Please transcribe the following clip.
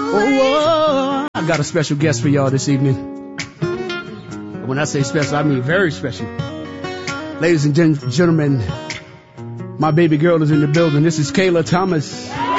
Oh, I got a special guest for y'all this evening. When I say special, I mean very special. Ladies and gentlemen, my baby girl is in the building. This is Kayla Thomas.